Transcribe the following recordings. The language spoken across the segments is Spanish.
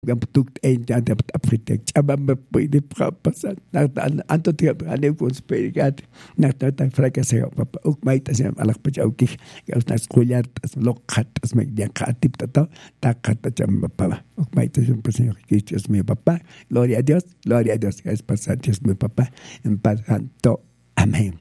tuk en ya de Afrika chama puede pasar anto tiempo ane con sperigat nata fracaseo papa ukmaita se alak pachauki gasnas kuyatas lokatas me ya katip tata takata chama papa ukmaita se paseo que Dios mi papá gloria a Dios es pasar Dios mi papá en paz santo amén.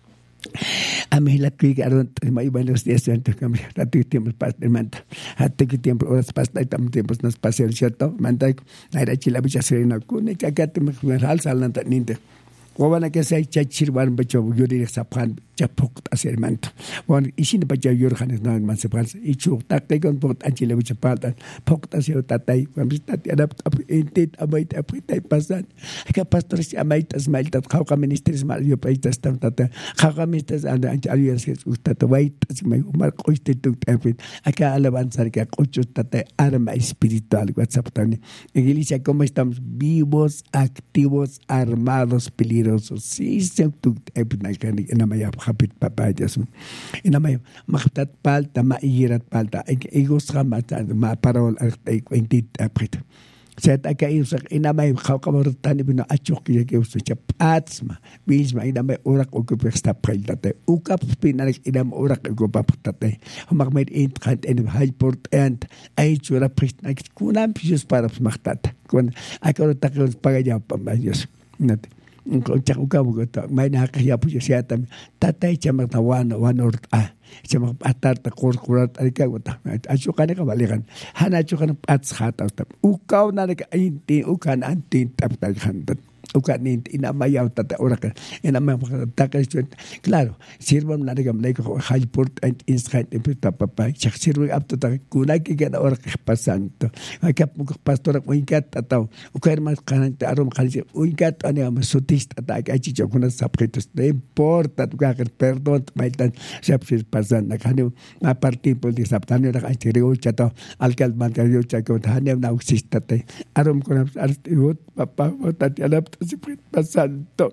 A mí la que aron muy buenos días antes que me da tiempo para el manta hasta que tiempo horas pasa y también tiempos nos pasa el cierto manta era chila bicha serena con que te me alza la ninte Wana que se chachir wan bacho yuri sapan chapok hacer manto. Wan isin bacho yurhanes no man se pals y chu tak con pot anchile bicho pata pok tasio tatai wan bistat adapt intit abait apritai pasan. Que pastores amaitas maltat khauka ministres mal yo paitas tata khauka ministres anda anchalias que ustat wait me mal qoiste tu tapit acá alabanzar que qocho tata arma espiritual WhatsApp también. Iglesia cómo estamos vivos, activos, armados, peligrosos. Sí, se tu enamaya hapit papa Dios. Enamaya magtat palta ma irat palta. Egos ramata ma parol ay intit apret. Set aka iusak enamaya khawkamortani bino achok que usted chapatsma. Misma enamaya orak okupesta preltate. Ukap pinarik enam orak okupaptate. Magmed intrant en hyport and ay chura prestna kunam pius para magtat. Kun akorta kun pagaya pambayos. Nat Chakuka bugota may nakakaya po siya tam tatay chamar tawan wanort chamar atarta kurkurat alikaguta acho kana kabalikan hanacho kana atshata ukaw na inti ukan antin taptal handat ukan inamayaw tata oraka inamayaw takas claro sirvam na regam leko halport and insight impita papa sirve apto ta kunaki kana oraka pasanto akap pastor uinkat ataw ukar mas kananta arom khalisi uinkat ane amasutist atak achicho kuna sapretos de importa tukar perdón maitan sapsis pasan nakane a partir por disaptane ra achireo chato alcal mantario chaco hane na usistate arom kuna artiot papa tatiana Espíritu Santo.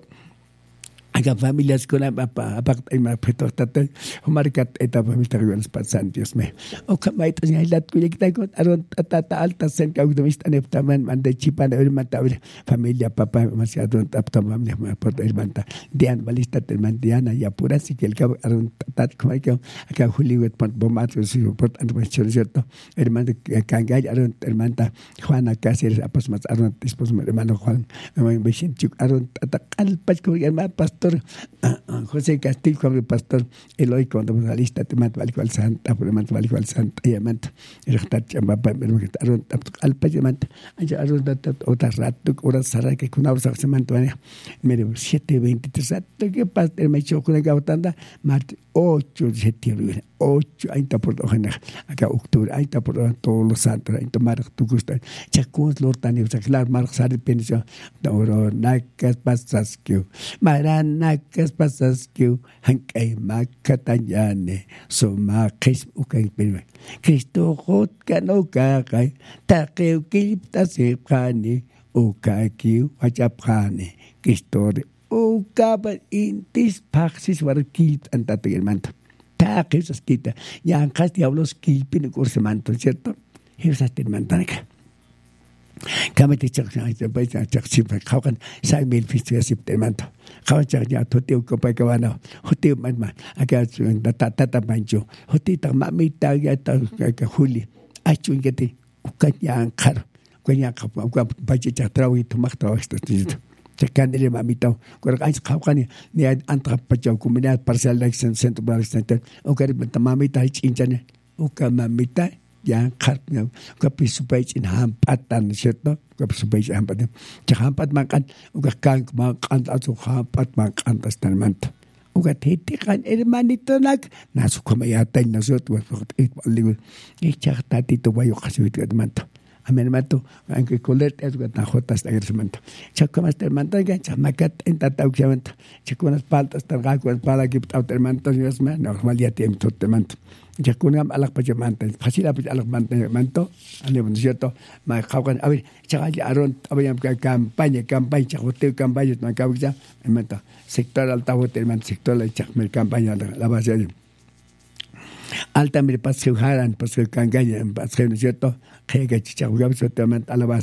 Acá familias con aparte hay más pretostate, marcat etapa misteriosas pasan Dios mío. O camaitas ya la tuya que tengo aron tata alta senca automista neptaman mande chipan el matabre familia papá demasiado aptaman me por el manta dian balista del mandiana ya pura si que el cabo aron tata como que acá Hollywood por bomato si por antes cierto hermano cangay aron hermana Juana Cáceres apas más aron después hermano Juan me beshin chuk aron tata alpas como hermano pastor José Castillo como pastor Eloy cuando la lista te mata vale cual santa por mata vale cual santa y mata el está chamba para me aron al payamanta allá aron otra rato hora sara que con ahora se mantuvo mire 7:23 que pastor me echó con la gautanda marte 8 de septiembre 8 ahí está por acá octubre ahí está por todos los santos ahí tomar tu gusto chacos lortani o sea claro mar sale pensión oro nakas pasas que maranakas pasas que hankay makatanyane so makis ukay pinwe Cristo hot kano kakay takeu kilipta sepkani ukay kiw wachapkani Cristo Ukaban intis paxis warkit antatagel manto. Taques as quita. Ya ancas diablos kilpin curse manto, ¿cierto? Hirsas del mantaneca. Kamete chaksan, chaksan, kaukan, sai mil fistas del manto. Kaukan ya toteo copacabana, hoteo manma, acá tata mancho, hotita mamita ya juli, achungete, ukanya ankar, ukanya pachicha trawi to maktrawistas. Candele mamito, cuando hay caucani, ni hay antrapacho, comunidad parcial de centro para el o que mamita hay chinchane, o que mamita ya carpio, que pisupage in hampatan, ¿cierto? Que pisupage hampatan, que hampat mancan, o que can mancan, a su hampat mancan, hasta el manto. O que te can hermanito nak, nasu como ya ten nosotros, y chatatito guayo casi el manto. A mi hermano, aunque colerte es que tajotas de agresimiento. Chacomas del manto, chamacat en tatauxiamento. Chaconas paltas, targacuas, para que autermanto, y es más, normal ya tiempo, manto. Chaconam a la pachamanta, fácil a la manto, a cierto, ma jaugan, a ver, chagal, aron, habían campaña, chacoteo, campaña, no causa, el manto. Sector altajote, el manto, sector la campaña, la base. Altamir paseujaran, paseucangayan, paseu, ¿no es cierto? Que chichahugabisotemente alabas.